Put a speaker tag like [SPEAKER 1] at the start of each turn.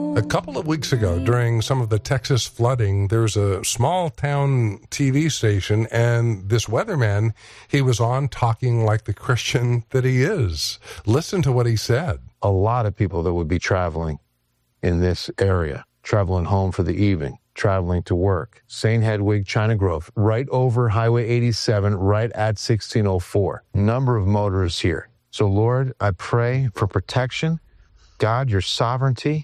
[SPEAKER 1] A couple of weeks ago, during some of the Texas flooding, there's a small town TV station, and this weatherman, he was on talking like the Christian that he is. Listen to what he said.
[SPEAKER 2] A lot of people that would be traveling in this area, traveling home for the evening, traveling to work. St. Hedwig, China Grove, right over Highway 87, right at 1604. Number of motorists here. So, Lord, I pray for protection. God, your sovereignty.